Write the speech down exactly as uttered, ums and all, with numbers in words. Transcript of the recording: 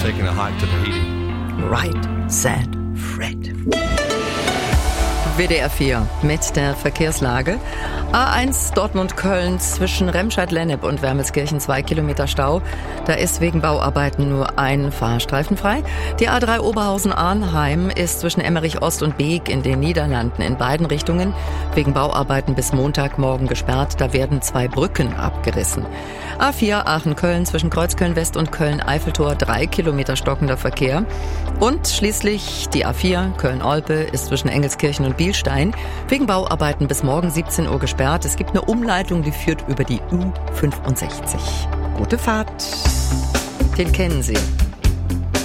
taking a hike to Tahiti. Right, said Fred. W D R vier mit der Verkehrslage. A eins Dortmund-Köln zwischen Remscheid-Lennep und Wermelskirchen zwei Kilometer Stau. Da ist wegen Bauarbeiten nur ein Fahrstreifen frei. Die A drei Oberhausen-Arnheim ist zwischen Emmerich-Ost und Beek in den Niederlanden in beiden Richtungen wegen Bauarbeiten bis Montagmorgen gesperrt. Da werden zwei Brücken abgerissen. A vier Aachen-Köln zwischen Kreuzköln-West und Köln-Eiffeltor drei Kilometer stockender Verkehr. Und schließlich die A vier Köln-Olpe ist zwischen Engelskirchen und Bielstein wegen Bauarbeiten bis morgen siebzehn Uhr gesperrt. Es gibt eine Umleitung, die führt über die U fünfundsechzig. Gute Fahrt. Den kennen Sie.